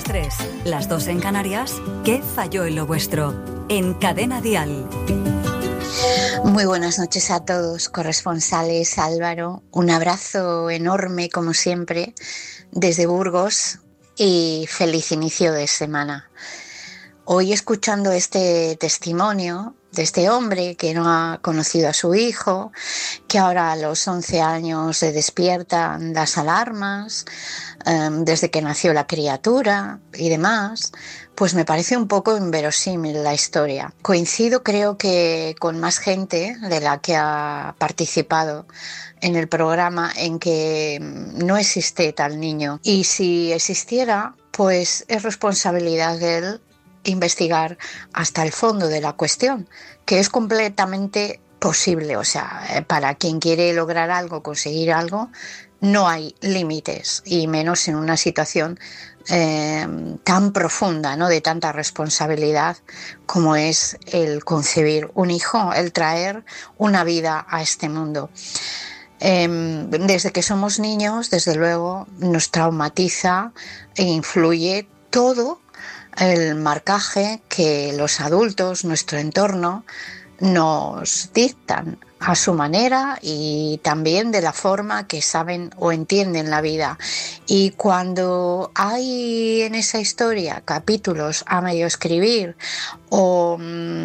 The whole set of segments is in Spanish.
3, las 2 en Canarias, ¿qué falló en lo vuestro? En Cadena Dial. Muy buenas noches a todos, corresponsales. Álvaro, un abrazo enorme como siempre desde Burgos y feliz inicio de semana. Hoy, escuchando este testimonio de este hombre que no ha conocido a su hijo, que ahora a los 11 años se despiertan las alarmas, desde que nació la criatura y demás, pues me parece un poco inverosímil la historia. Coincido, creo que con más gente de la que ha participado en el programa, en que no existe tal niño. Y si existiera, pues es responsabilidad de él investigar hasta el fondo de la cuestión, que es completamente posible. O sea, para quien quiere lograr algo, conseguir algo, no hay límites, y menos en una situación tan profunda, ¿no?, de tanta responsabilidad como es el concebir un hijo, el traer una vida a este mundo. Desde que somos niños, desde luego, nos traumatiza e influye todo el marcaje que los adultos, nuestro entorno, nos dictan a su manera y también de la forma que saben o entienden la vida. Y cuando hay en esa historia capítulos a medio escribir o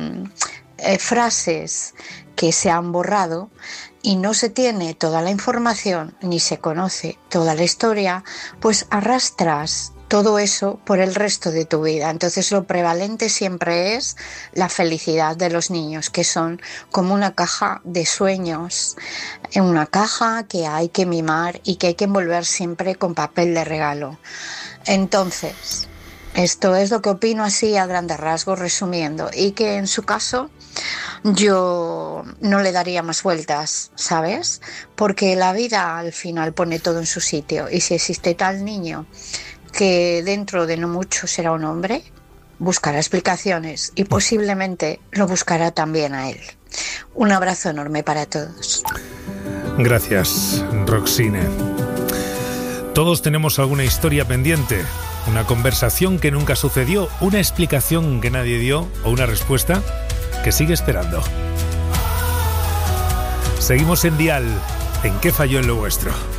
frases que se han borrado y no se tiene toda la información ni se conoce toda la historia, pues arrastras todo eso por el resto de tu vida. Entonces lo prevalente siempre es la felicidad de los niños, que son como una caja de sueños, una caja que hay que mimar y que hay que envolver siempre con papel de regalo. Entonces, esto es lo que opino así a grandes rasgos, resumiendo, y que en su caso yo no le daría más vueltas, ¿sabes? Porque la vida al final pone todo en su sitio, y si existe tal niño que dentro de no mucho será un hombre, buscará explicaciones y posiblemente lo buscará también a él. Un abrazo enorme para todos. Gracias, Roxine. Todos tenemos alguna historia pendiente, una conversación que nunca sucedió, una explicación que nadie dio o una respuesta que sigue esperando. Seguimos en Dial, en ¿Qué falló en lo vuestro?